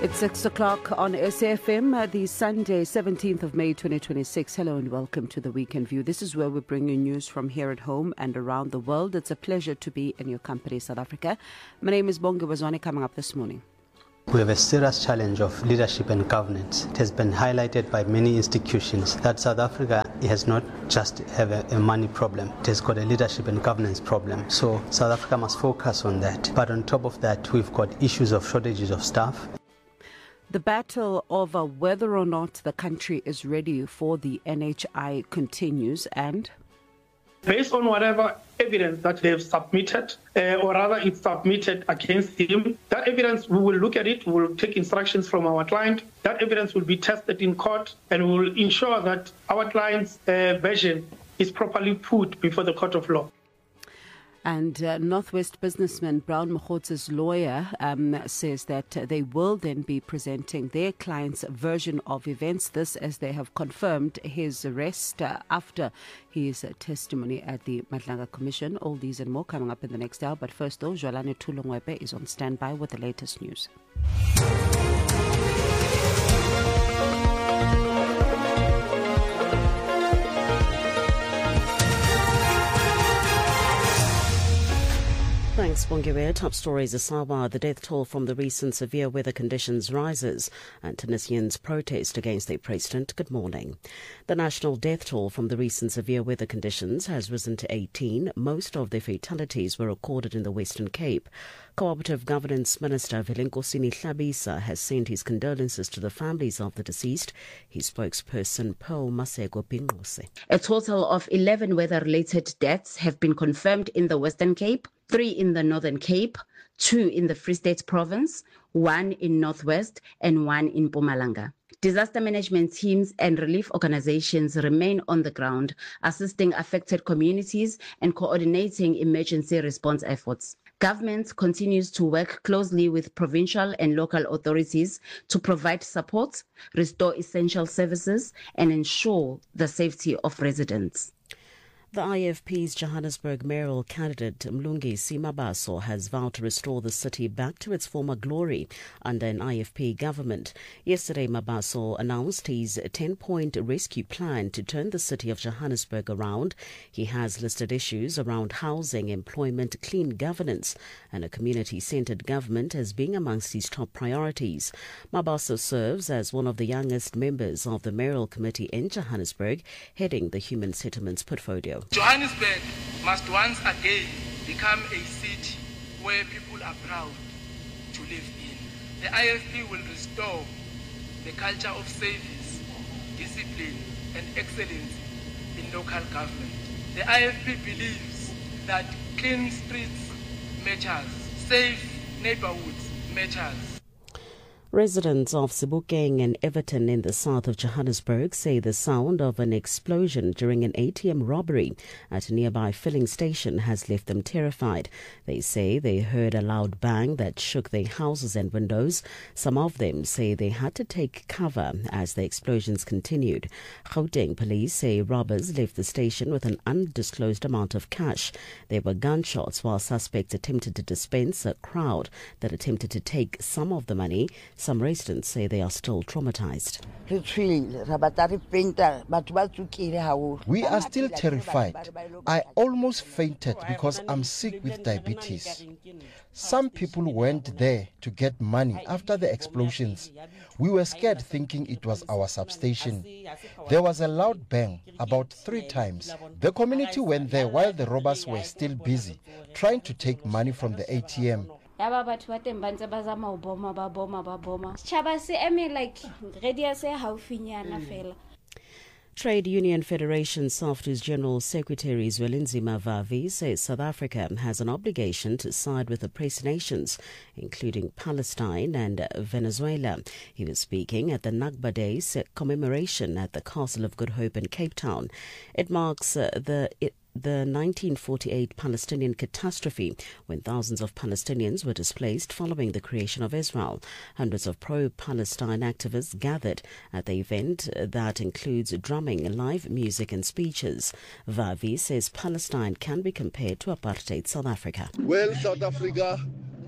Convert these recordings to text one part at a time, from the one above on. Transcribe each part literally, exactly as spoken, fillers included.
It's six o'clock on S A F M, uh, the Sunday, seventeenth of May, twenty twenty-six. Hello and welcome to the Weekend View. This is where we bring you news from here at home and around the world. It's a pleasure to be in your company, South Africa. My name is Bonge Wazwane, coming up this morning. We have a serious challenge of leadership and governance. It has been highlighted by many institutions that South Africa has not just have a, a money problem, it has got a leadership and governance problem. So South Africa must focus on that. But on top of that, we've got issues of shortages of staff. The battle over whether or not the country is ready for the N H I continues, and based on whatever evidence that they've submitted, uh, or rather it's submitted against him, that evidence, we will look at it, we will take instructions from our client, that evidence will be tested in court, and we will ensure that our client's uh, version is properly put before the court of law. And uh, Northwest businessman Brown Mogotsa's lawyer um, says that uh, they will then be presenting their client's version of events, this as they have confirmed his arrest uh, after his uh, testimony at the Madlanga Commission. All these and more coming up in the next hour. But first, though, Jolane Tulongwepe is on standby with the latest news. Thanks, Bongiwe. Top stories. Asawa, the death toll from the recent severe weather conditions rises, and Tunisians protest against their president. Good morning. The national death toll from the recent severe weather conditions has risen to eighteen. Most of the fatalities were recorded in the Western Cape. Cooperative Governance Minister Velenkosini Hlabisa has sent his condolences to the families of the deceased. His spokesperson, Pearl Masego Pingose. A total of eleven weather-related deaths have been confirmed in the Western Cape, three in the Northern Cape, two in the Free State Province, one in Northwest, and one in Mpumalanga. Disaster management teams and relief organizations remain on the ground, assisting affected communities and coordinating emergency response efforts. Government continues to work closely with provincial and local authorities to provide support, restore essential services, and ensure the safety of residents. The I F P's Johannesburg mayoral candidate Mlungisi Mabaso has vowed to restore the city back to its former glory under an I F P government. Yesterday, Mabaso announced his ten-point rescue plan to turn the city of Johannesburg around. He has listed issues around housing, employment, clean governance, and a community-centred government as being amongst his top priorities. Mabaso serves as one of the youngest members of the mayoral committee in Johannesburg, heading the Human Settlements portfolio. Johannesburg must once again become a city where people are proud to live in. The I F P will restore the culture of service, discipline, and excellence in local government. The I F P believes that clean streets matters, safe neighborhoods matters. Residents of Sebokeng and Everton in the south of Johannesburg say the sound of an explosion during an A T M robbery at a nearby filling station has left them terrified. They say they heard a loud bang that shook their houses and windows. Some of them say they had to take cover as the explosions continued. Gauteng police say robbers left the station with an undisclosed amount of cash. There were gunshots while suspects attempted to dispense a crowd that attempted to take some of the money. Some residents say they are still traumatized. We are still terrified. I almost fainted because I'm sick with diabetes. Some people went there to get money after the explosions. We were scared thinking it was our substation. There was a loud bang about three times. The community went there while the robbers were still busy trying to take money from the A T M. Trade Union Federation SAFTU's General Secretary Zwelinzima Vavi says South Africa has an obligation to side with oppressed nations, including Palestine and Venezuela. He was speaking at the Nakba Day commemoration at the Castle of Good Hope in Cape Town. It marks uh, the... It, the nineteen forty-eight Palestinian catastrophe when thousands of Palestinians were displaced following the creation of Israel. Hundreds of pro-Palestine activists gathered at the event that includes drumming, live music and speeches. Vavi says Palestine can be compared to apartheid South Africa. Well, South Africa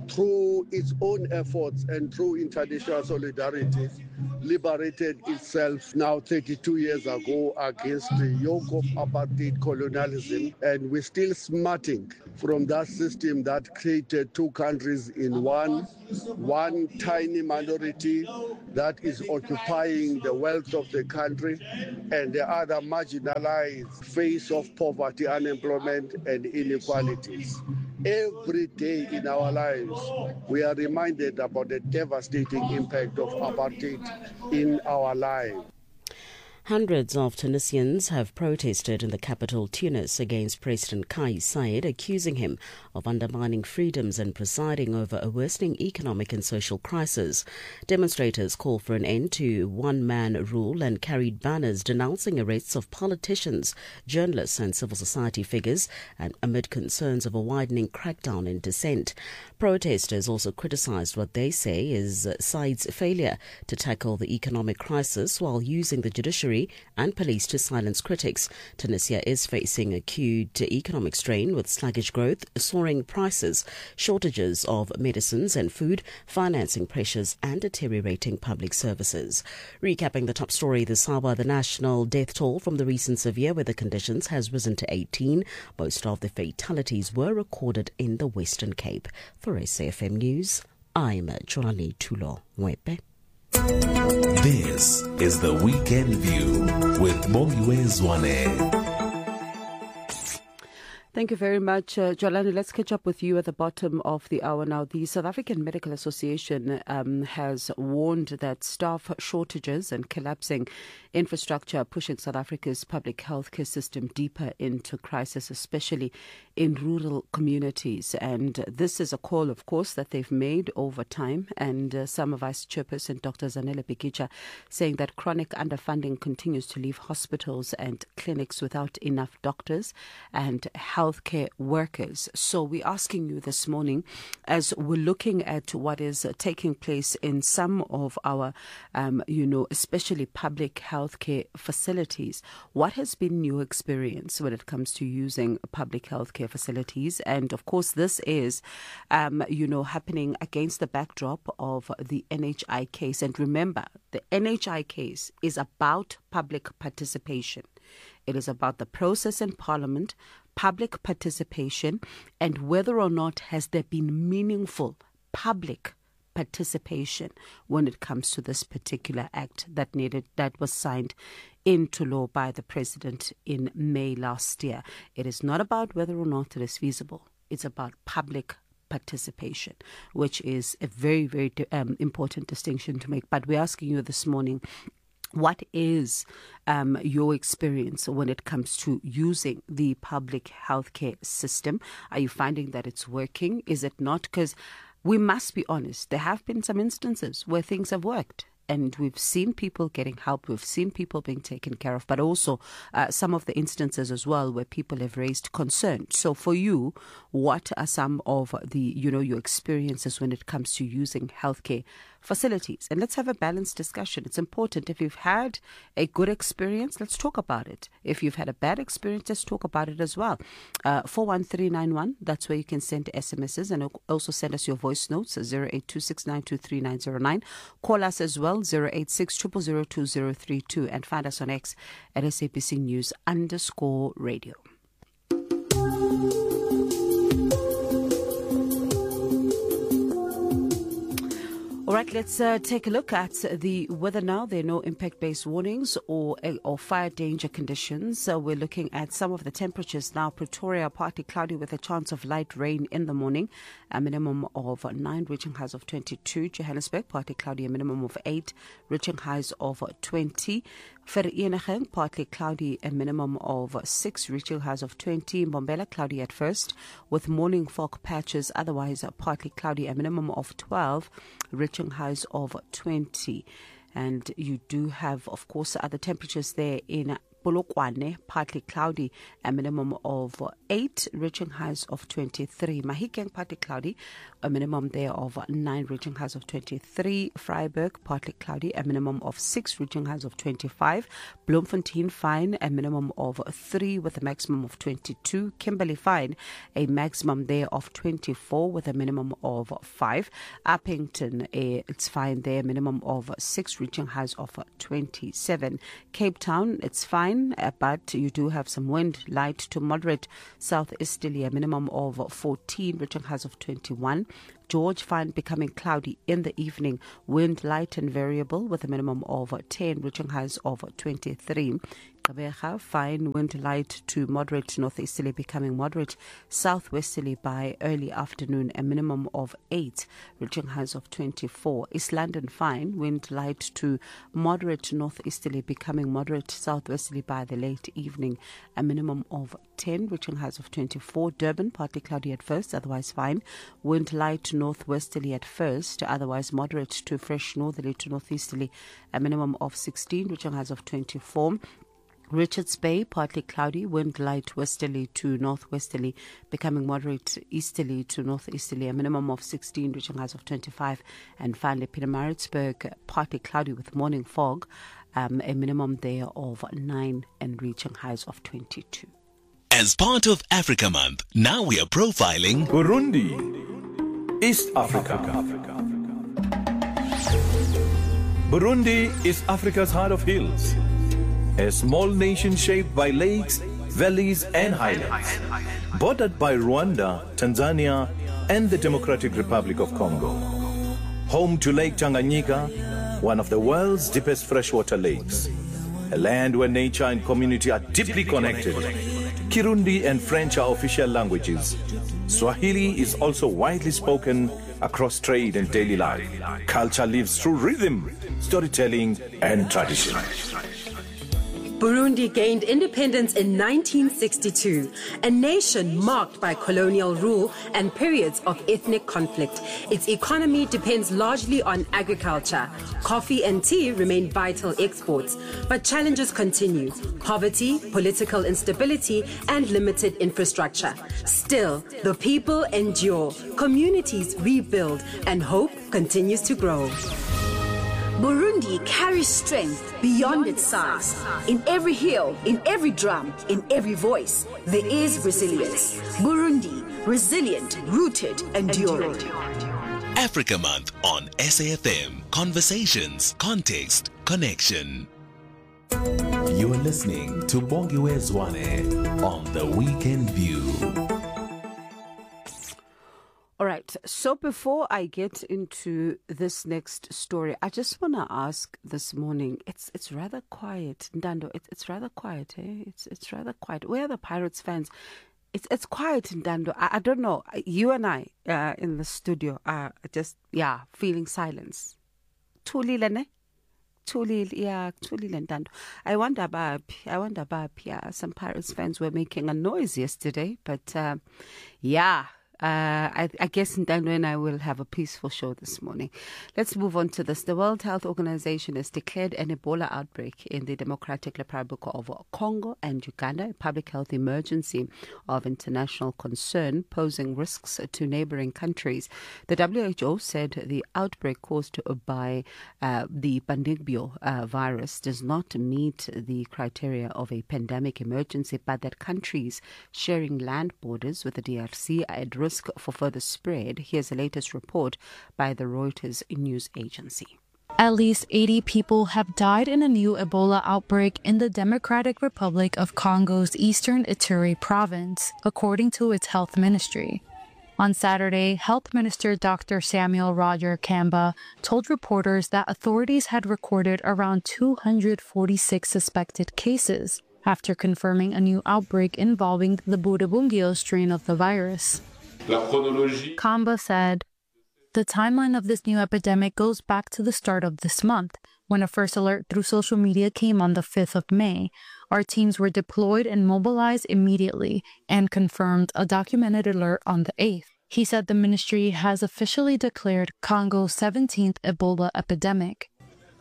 through its own efforts and through international solidarity, liberated itself now thirty-two years ago against the yoke of apartheid colonialism. And we're still smarting from that system that created two countries in one, one tiny minority that is occupying the wealth of the country, and the other marginalized face of poverty, unemployment, and inequalities. Every day in our lives, we are reminded about the devastating impact of apartheid in our lives. Hundreds of Tunisians have protested in the capital Tunis against President Kais Saied, accusing him of undermining freedoms and presiding over a worsening economic and social crisis. Demonstrators called for an end to one-man rule and carried banners denouncing arrests of politicians, journalists and civil society figures, and amid concerns of a widening crackdown in dissent. Protesters also criticized what they say is Saied's failure to tackle the economic crisis while using the judiciary and police to silence critics. Tunisia is facing acute economic strain with sluggish growth, soaring prices, shortages of medicines and food, financing pressures and deteriorating public services. Recapping the top story this hour, the national death toll from the recent severe weather conditions has risen to eighteen. Most of the fatalities were recorded in the Western Cape. For S A F M News, I'm Johnny Tulo Mwepe. This is the Weekend View with Bongiwe Zwane. Thank you very much, uh, Jolani. Let's catch up with you at the bottom of the hour now. The South African Medical Association um, has warned that staff shortages and collapsing infrastructure are pushing South Africa's public healthcare system deeper into crisis, especially in rural communities. And this is a call, of course, that they've made over time. And uh, some Vice Chairperson Doctor Zanele Bikicha saying that chronic underfunding continues to leave hospitals and clinics without enough doctors and health healthcare workers. So we're asking you this morning, as we're looking at what is taking place in some of our, um, you know, especially public healthcare facilities, what has been your experience when it comes to using public healthcare facilities? And of course, this is, um, you know, happening against the backdrop of the N H I case. And remember, the N H I case is about public participation. It is about the process in Parliament, public participation, and whether or not has there been meaningful public participation when it comes to this particular act that needed that was signed into law by the President in May last year. It is not about whether or not it is feasible. It's about public participation, which is a very, very um, important distinction to make. But we're asking you this morning, what is um, your experience when it comes to using the public healthcare system? Are you finding that it's working? Is it not? Because we must be honest, there have been some instances where things have worked. And we've seen people getting help. We've seen people being taken care of, but also uh, some of the instances as well where people have raised concern. So for you, what are some of the, you know, your experiences when it comes to using healthcare facilities? And let's have a balanced discussion. It's important. If you've had a good experience, let's talk about it. If you've had a bad experience, let's talk about it as well. Uh, four one three nine one, that's where you can send S M Ses and also send us your voice notes, zero eight two six nine two three nine zero nine. Call us as well, zero eight six zero zero zero two zero three two, and find us on X at S A B C News underscore radio. All right, let's uh, take a look at the weather now. There are no impact-based warnings or or fire danger conditions. So we're looking at some of the temperatures now. Pretoria, partly cloudy with a chance of light rain in the morning, a minimum of nine, reaching highs of twenty-two. Johannesburg, partly cloudy, a minimum of eight, reaching highs of twenty. Vereeniging, partly cloudy, a minimum of six, reaching highs of twenty. Mbombela, cloudy at first, with morning fog patches. Otherwise, partly cloudy, a minimum of twelve, reaching highs of twenty. And you do have, of course, other temperatures there in Polokwane, partly cloudy, a minimum of eight, reaching highs of twenty-three. Mahikeng, partly cloudy, a minimum there of nine, reaching highs of twenty-three. Freiburg, partly cloudy, a minimum of six, reaching highs of twenty-five. Bloemfontein, fine, a minimum of three with a maximum of twenty-two. Kimberley, fine, a maximum there of twenty-four with a minimum of five. Uppington, a, it's fine there, minimum of six, reaching highs of twenty-seven. Cape Town, it's fine, uh, but you do have some wind, light to moderate southeasterly, a minimum of fourteen, reaching highs of twenty-one. George, fine, becoming cloudy in the evening, wind light and variable with a minimum of ten, reaching highs of twenty-three. Gqeberha, fine, wind light to moderate northeasterly, becoming moderate southwesterly by early afternoon, a minimum of eight, reaching highs of twenty-four. East London, fine, wind light to moderate northeasterly, becoming moderate southwesterly by the late evening, a minimum of ten, reaching highs of twenty-four. Durban, partly cloudy at first, otherwise fine, wind light to northwesterly at first, otherwise moderate to fresh northerly to northeasterly, a minimum of sixteen, reaching highs of twenty-four. Richards Bay, partly cloudy, wind light westerly to northwesterly, becoming moderate easterly to northeasterly, a minimum of sixteen, reaching highs of twenty-five. And finally, Pietermaritzburg, partly cloudy with morning fog, um, a minimum there of nine and reaching highs of twenty-two. As part of Africa Month, now we are profiling Burundi, East Africa. Burundi is Africa's heart of hills. A small nation shaped by lakes, valleys and highlands, bordered by Rwanda, Tanzania and the Democratic Republic of Congo. Home to Lake Tanganyika, one of the world's deepest freshwater lakes. A land where nature and community are deeply connected. Kirundi and French are official languages. Swahili is also widely spoken across trade and daily life. Culture lives through rhythm, storytelling and tradition. Burundi gained independence in nineteen sixty-two, a nation marked by colonial rule and periods of ethnic conflict. Its economy depends largely on agriculture. Coffee and tea remain vital exports, but challenges continue: poverty, political instability, and limited infrastructure. Still, the people endure, communities rebuild, and hope continues to grow. Burundi carries strength beyond its size. In every hill, in every drum, in every voice, there is resilience. Burundi, resilient, rooted, enduring. Africa Month on S A F M. Conversations, context, connection. You are listening to Bongiwe Zwane on The Weekend View. All right, so before I get into this next story, I just want to ask this morning, it's it's rather quiet, Ndando, it's, it's rather quiet, eh? It's it's rather quiet. Where are the Pirates fans? It's it's quiet, Ndando. I, I don't know, you and I uh, in the studio are just, yeah, feeling silence. Tulile, ne? Tulile, yeah, Tulile, Ndando. I wonder about, I wonder about, yeah, some Pirates fans were making a noise yesterday, but uh, yeah. Uh, I, I guess Ndando and I will have a peaceful show this morning. Let's move on to this. The World Health Organization has declared an Ebola outbreak in the Democratic Republic of Congo and Uganda, a public health emergency of international concern, posing risks to neighboring countries. The W H O said the outbreak caused by uh, the Bundibugyo uh, virus does not meet the criteria of a pandemic emergency, but that countries sharing land borders with the D R C are at risk risk for further spread. Here's the latest report by the Reuters news agency. At least eighty people have died in a new Ebola outbreak in the Democratic Republic of Congo's eastern Ituri province, according to its health ministry. On Saturday, Health Minister Doctor Samuel Roger Kamba told reporters that authorities had recorded around two hundred forty-six suspected cases after confirming a new outbreak involving the Bundibugyo strain of the virus. Kamba said, "The timeline of this new epidemic goes back to the start of this month, when a first alert through social media came on the fifth of May. Our teams were deployed and mobilized immediately and confirmed a documented alert on the eighth. He said the ministry has officially declared Congo's seventeenth Ebola epidemic.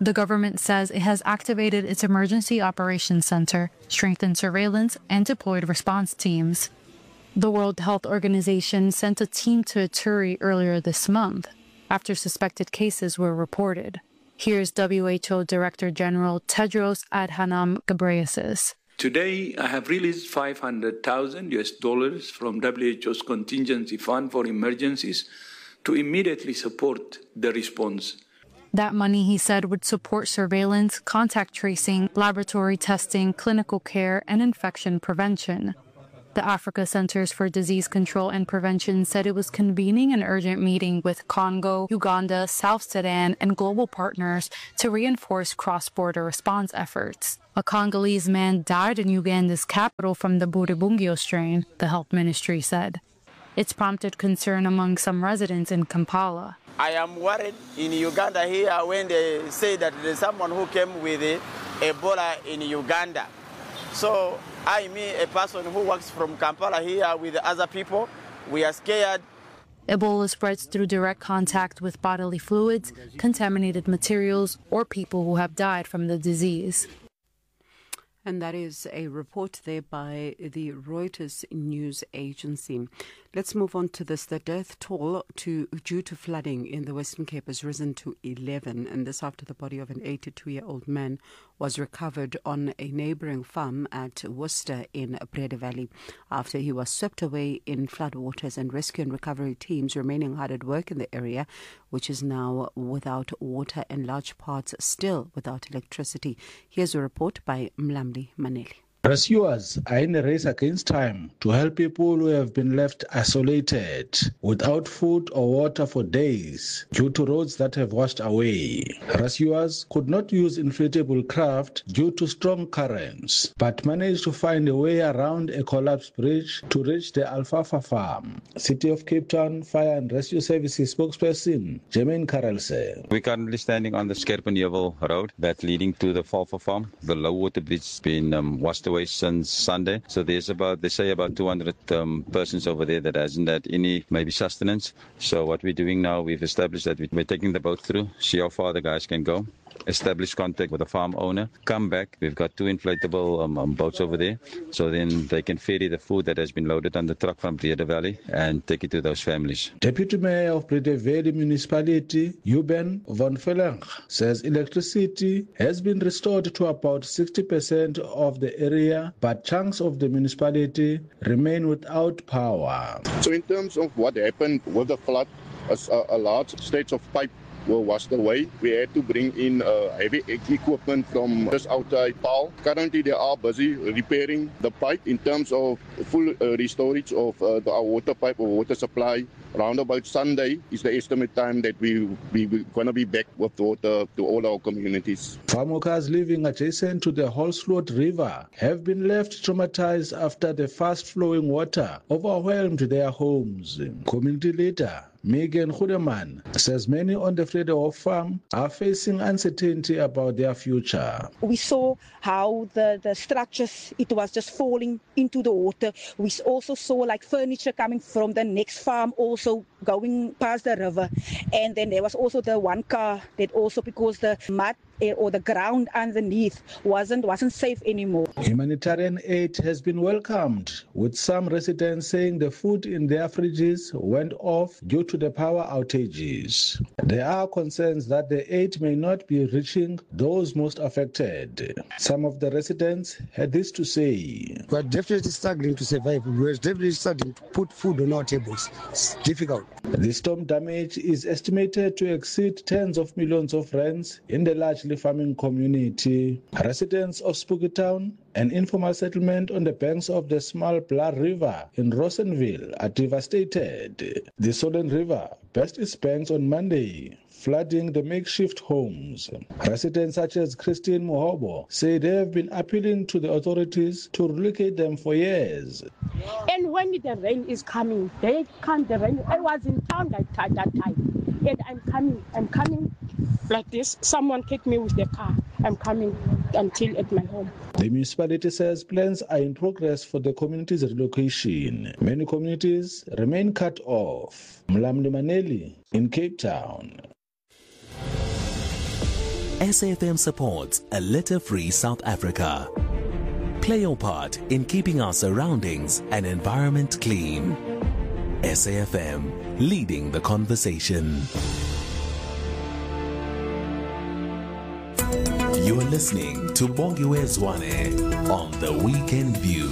The government says it has activated its Emergency Operations Center, strengthened surveillance, and deployed response teams. The World Health Organization sent a team to Ituri earlier this month after suspected cases were reported. Here's W H O Director General Tedros Adhanom Ghebreyesus. Today, I have released five hundred thousand U S dollars from W H O's contingency fund for emergencies to immediately support the response. That money, he said, would support surveillance, contact tracing, laboratory testing, clinical care, and infection prevention. The Africa Centers for Disease Control and Prevention said it was convening an urgent meeting with Congo, Uganda, South Sudan, and global partners to reinforce cross-border response efforts. A Congolese man died in Uganda's capital from the Buribungio strain, the health ministry said. It's prompted concern among some residents in Kampala. I am worried in Uganda here when they say that there's someone who came with Ebola in Uganda. So I, me, a person who works from Kampala here with other people, we are scared. Ebola spreads through direct contact with bodily fluids, contaminated materials, or people who have died from the disease. And that is a report there by the Reuters news agency. Let's move on to this. The death toll to, due to flooding in the Western Cape has risen to eleven, and this after the body of an eighty-two-year-old man was recovered on a neighbouring farm at Worcester in Breda Valley after he was swept away in floodwaters, and rescue and recovery teams remaining hard at work in the area, which is now without water and large parts still without electricity. Here's a report by Mlamli Maneli. Rescuers are in a race against time to help people who have been left isolated without food or water for days due to roads that have washed away. Rescuers could not use inflatable craft due to strong currents, but managed to find a way around a collapsed bridge to reach the Alfalfa farm. City of Cape Town Fire and Rescue Services spokesperson Jermaine Karelse. We're currently standing on the Skerpenheuvel Road that's leading to the Alfalfa farm. The low water bridge has been um, washed away since Sunday. So there's about, they say about two hundred um, persons over there that hasn't had any maybe sustenance. So what we're doing now, we've established that we're taking the boat through, see how far the guys can go, establish contact with the farm owner, come back. We've got two inflatable um, um, boats over there. So then they can ferry the food that has been loaded on the truck from Breda Valley and take it to those families. Deputy Mayor of Breda Valley Municipality, Euben von Veleng, says electricity has been restored to about sixty percent of the area, but chunks of the municipality remain without power. So in terms of what happened with the flood, a, a large stretch of pipe were washed away. We had to bring in uh, heavy equipment from just outside Paarl. Currently, they are busy repairing the pipe in terms of full uh, restorage of uh, the, our water pipe or water supply. Around about Sunday is the estimate time that we we we're going to be back with water to all our communities. Farm workers living adjacent to the Holsfloat River have been left traumatized after the fast-flowing water overwhelmed their homes. Community leader Megan Hudeman says many on the Vredehop farm are facing uncertainty about their future. We saw how the, the structures, it was just falling into the water. We also saw like furniture coming from the next farm also going past the river. And then there was also the one car that also, because the mud or the ground underneath wasn't wasn't safe anymore. Humanitarian aid has been welcomed, with some residents saying the food in their fridges went off due to the power outages. There are concerns that the aid may not be reaching those most affected. Some of the residents had this to say. We are definitely struggling to survive. We are definitely struggling to put food on our tables. It's difficult. The storm damage is estimated to exceed tens of millions of rands in the largely farming community. Residents of Spooky Town, an informal settlement on the banks of the small Blood River in Rosenville, are devastated. The Solent River burst its banks on Monday, flooding the makeshift homes. Residents such as Christine Mohobo say they have been appealing to the authorities to relocate them for years. And when the rain is coming, they can't the rain. I was in town that time, that time. And I'm coming, I'm coming like this. Someone kicked me with the car. I'm coming until at my home. The municipality says plans are in progress for the community's relocation. Many communities remain cut off. Mlamli Maneli in Cape Town. S A F M supports a litter-free South Africa. Play your part in keeping our surroundings and environment clean. S A F M, leading the conversation. You are listening to Bongiwe Zwane on The Weekend View.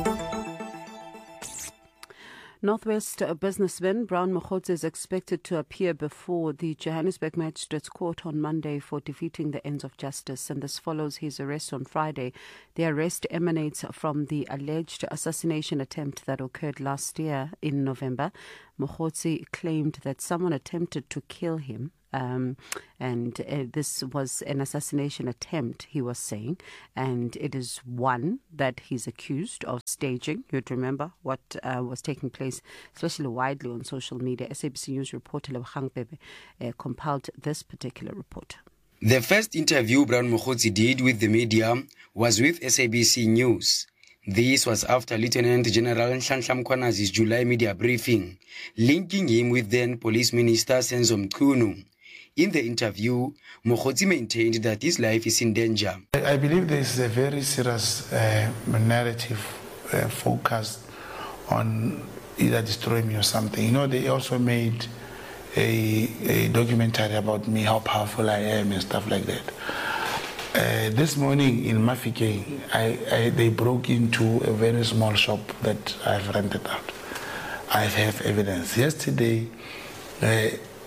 Northwest businessman Brown Mokgotsi is expected to appear before the Johannesburg Magistrates Court on Monday for defeating the ends of justice, and this follows his arrest on Friday. The arrest emanates from the alleged assassination attempt that occurred last year in November. Mokgotsi claimed that someone attempted to kill him. Um, and uh, this was an assassination attempt, he was saying, and it is one that he's accused of staging. You'd remember what uh, was taking place, especially widely on social media. S A B C News reporter Lebogang Pebe uh, compiled this particular report. The first interview Brown Mokgotsi did with the media was with S A B C News. This was after Lieutenant General Nhlanhla Mkhwanazi's July media briefing, linking him with then Police Minister Senzo Mchunu. In the interview, Mokgotsi maintained that his life is in danger. I believe there is a very serious uh, narrative uh, focused on either destroying me or something. You know, they also made a, a documentary about me, how powerful I am and stuff like that. Uh, this morning in Mafike, I, I, they broke into a very small shop that I've rented out. I have evidence. Yesterday, uh,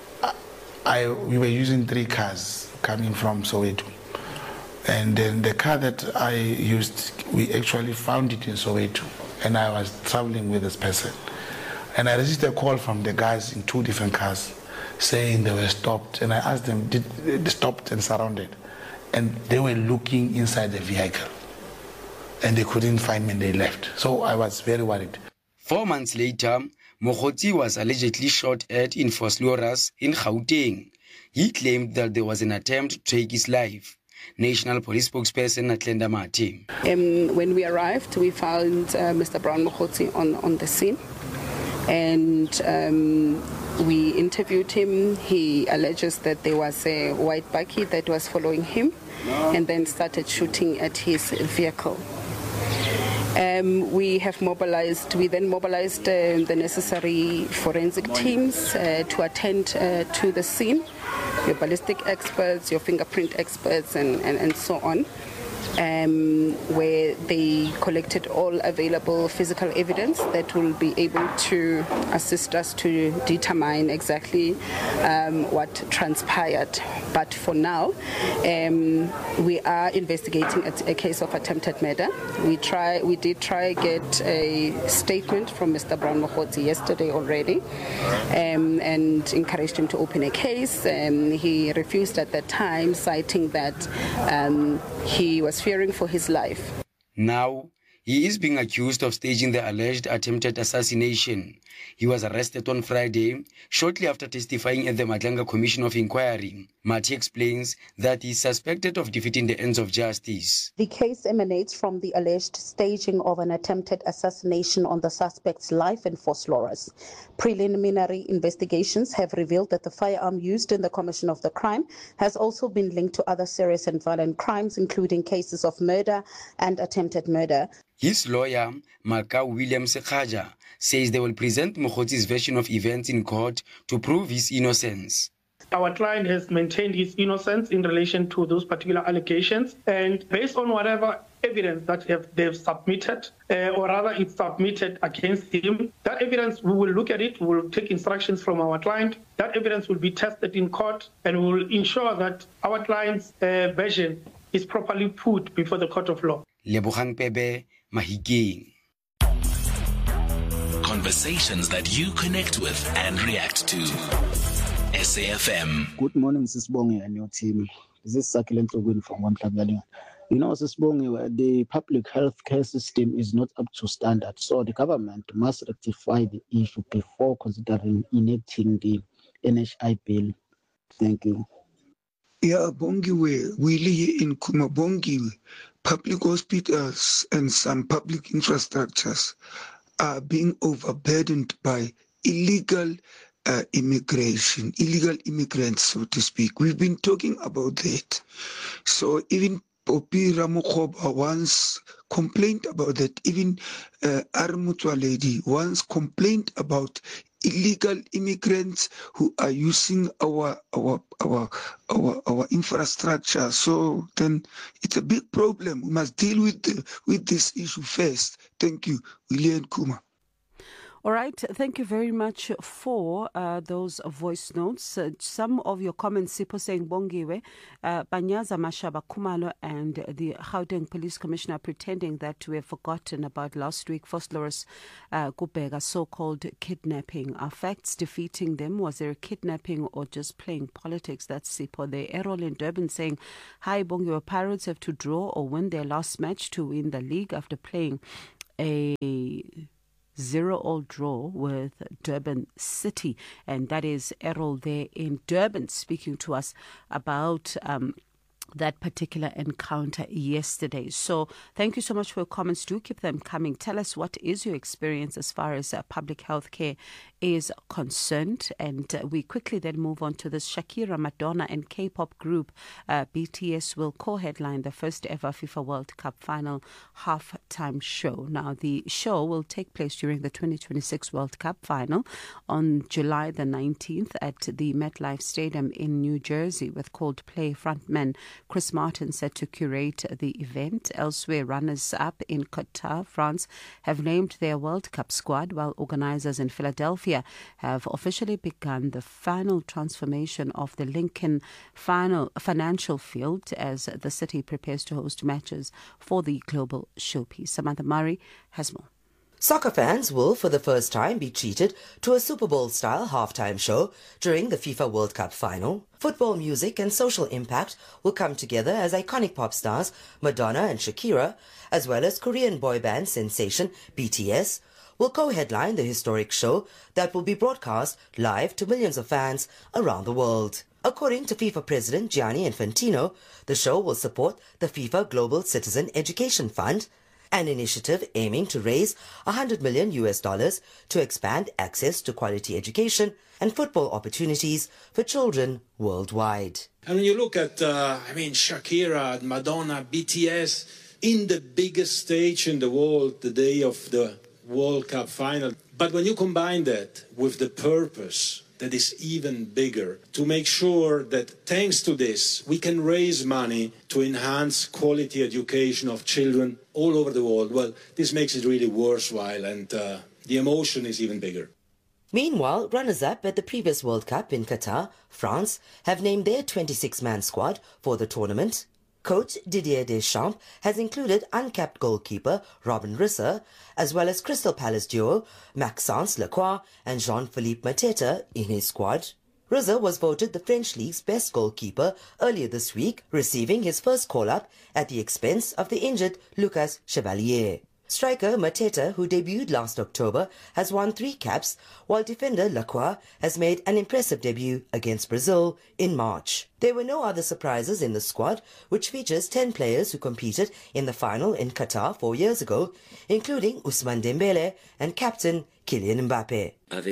I, we were using three cars coming from Soweto. And then the car that I used, we actually found it in Soweto. And I was traveling with this person. And I received a call from the guys in two different cars saying they were stopped. And I asked them, did they stopped and surrounded? And they were looking inside the vehicle. And they couldn't find me and they left. So I was very worried. Four months later, Mokgotsi was allegedly shot at in Vosloorus in Gauteng. He claimed that there was an attempt to take his life. National Police spokesperson Atlenda Mati. Um, when we arrived, we found uh, Mister Brown Mokgotsi on, on the scene. And um, we interviewed him. He alleges that there was a white bakkie that was following him and then started shooting at his vehicle. Um, we have mobilized, we then mobilized uh, the necessary forensic teams uh, to attend uh, to the scene, your ballistic experts, your fingerprint experts, and, and, and so on, um, where they collected all available physical evidence that will be able to assist us to determine exactly um, what transpired. But for now, um, we are investigating a, a case of attempted murder. We try, we did try get a statement from Mister Brown Mokgotsi yesterday already, um, and encouraged him to open a case. Um, he refused at that time, citing that um, he was fearing for his life. Now, he is being accused of staging the alleged attempted assassination. He was arrested on Friday, shortly after testifying at the Madlanga Commission of Inquiry. Mati explains that he is suspected of defeating the ends of justice. The case emanates from the alleged staging of an attempted assassination on the suspect's life in Vosloorus. Preliminary investigations have revealed that the firearm used in the commission of the crime has also been linked to other serious and violent crimes, including cases of murder and attempted murder. His lawyer, Makau William Sekhaja, says they will present Mokgotsi's version of events in court to prove his innocence. Our client has maintained his innocence in relation to those particular allegations, and based on whatever evidence that have, they've submitted, uh, or rather it's submitted against him, that evidence, we will look at it, we will take instructions from our client, that evidence will be tested in court, and we will ensure that our client's uh, version is properly put before the court of law. Lebogang Pebe, Mahikeng. Conversations that you connect with and react to. S A F M. Good morning, Sisbongi and your team. This is Sakile Ntogwini from One Club Yalling. You know, Sisbongi, the public health care system is not up to standard, so the government must rectify the issue before considering enacting the N H I bill. Thank you. Yeah, Bongiwe, we live in Kumabongiwe. Public hospitals and some public infrastructures are being overburdened by illegal uh, immigration, illegal immigrants, so to speak. We've been talking about that. So even Popi Ramokhoba once complained about that. Even uh, Armutwa lady once complained about illegal immigrants who are using our our our our our infrastructure. So then it's a big problem. We must deal with the, with this issue first. Thank you, William Kuma. All right. Thank you very much for uh, those voice notes. Uh, some of your comments, Sipo saying Bongiwe, uh, Banyaza Mashaba Kumalo and the Gauteng Police Commissioner pretending that we have forgotten about last week Foslorus uh, Kubega so-called kidnapping. Are facts defeating them? Was there a kidnapping or just playing politics? That's Sipo. The Errol in Durban saying, hi, Bongiwe, Pirates have to draw or win their last match to win the league after playing a zero-all draw with Durban City. And that is Errol there in Durban speaking to us about um, that particular encounter yesterday. So thank you so much for your comments. Do keep them coming. Tell us what is your experience as far as uh, public health care is concerned. And uh, we quickly then move on to this Shakira, Madonna and K-pop group uh, B T S will co-headline the first ever FIFA World Cup final halftime show. Now the show will take place during the twenty twenty-six World Cup final on July the nineteenth at the MetLife Stadium in New Jersey, with Coldplay frontman Chris Martin set to curate the event. Elsewhere, runners-up in Qatar, France, have named their World Cup squad, while organizers in Philadelphia have officially begun the final transformation of the Lincoln final financial field as the city prepares to host matches for the global showpiece. Samantha Murray has more. Soccer fans will, for the first time, be treated to a Super Bowl-style halftime show during the FIFA World Cup final. Football music and social impact will come together as iconic pop stars Madonna and Shakira, as well as Korean boy band sensation B T S, will co-headline the historic show that will be broadcast live to millions of fans around the world. According to FIFA President Gianni Infantino, the show will support the FIFA Global Citizen Education Fund, an initiative aiming to raise one hundred million U S dollars to expand access to quality education and football opportunities for children worldwide. And when you look at, uh, I mean, Shakira, Madonna, B T S, in the biggest stage in the world, the day of the World Cup final. But when you combine that with the purpose that is even bigger, to make sure that thanks to this, we can raise money to enhance quality education of children all over the world, well, this makes it really worthwhile, and uh, the emotion is even bigger. Meanwhile, runners-up at the previous World Cup in Qatar, France, have named their twenty-six man squad for the tournament. Coach Didier Deschamps has included uncapped goalkeeper Robin Risser, as well as Crystal Palace duo Maxence Lacroix and Jean-Philippe Mateta in his squad. Risser was voted the French League's best goalkeeper earlier this week, receiving his first call-up at the expense of the injured Lucas Chevalier. Striker Mateta, who debuted last October, has won three caps, while defender Lacroix has made an impressive debut against Brazil in March. There were no other surprises in the squad, which features ten players who competed in the final in Qatar four years ago, including Ousmane Dembele and captain Kylian Mbappe.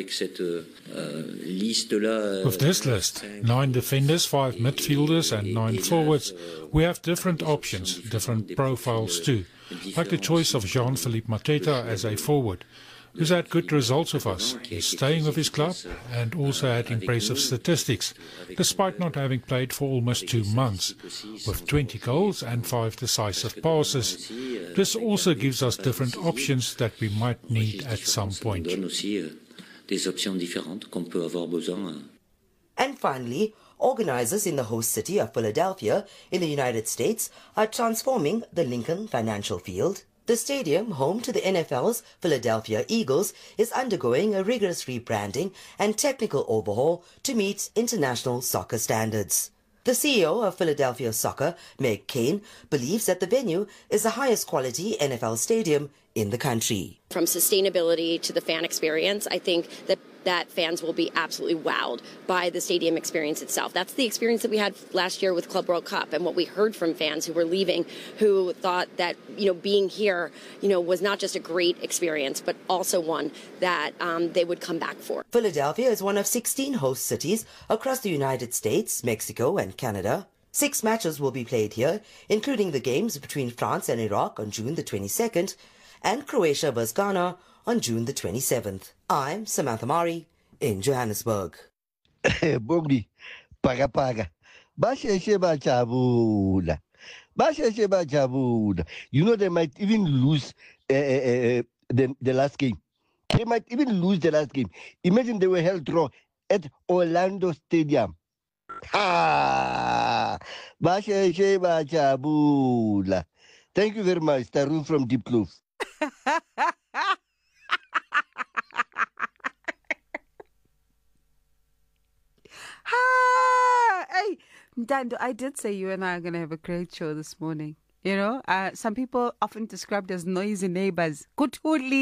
With this list, nine defenders, five midfielders and nine forwards, we have different options, different profiles too, like the choice of Jean-Philippe Mateta as a forward, who's had good results with us. He's staying with his club and also had impressive statistics, despite not having played for almost two months, with twenty goals and five decisive passes. This also gives us different options that we might need at some point. And finally, organizers in the host city of Philadelphia in the United States are transforming the Lincoln financial field. The stadium, home to the N F L's Philadelphia Eagles, is undergoing a rigorous rebranding and technical overhaul to meet international soccer standards. The C E O of Philadelphia Soccer, Meg Kane, believes that the venue is the highest quality N F L stadium in the country. From sustainability to the fan experience, I think that that fans will be absolutely wowed by the stadium experience itself. That's the experience that we had last year with Club World Cup, and what we heard from fans who were leaving, who thought that, you know, being here, you know, was not just a great experience, but also one that um, they would come back for. Philadelphia is one of sixteen host cities across the United States, Mexico and Canada. Six matches will be played here, including the games between France and Iraq on June the twenty-second and Croatia versus Ghana on June the twenty-seventh. I'm Samantha Mari in Johannesburg. Bogli, paga paga. Basheshe bachabula. Basheshe bachabula. You know they might even lose uh, uh, uh, the, the last game. They might even lose the last game. Imagine they were held draw at Orlando Stadium. Ah, Basheshe bachabula. Thank you very much, Tarun from Deep Kloof. Hey, Dando, I did say you and I are going to have a great show this morning. You know, uh, some people often described as noisy neighbors. Kutuli.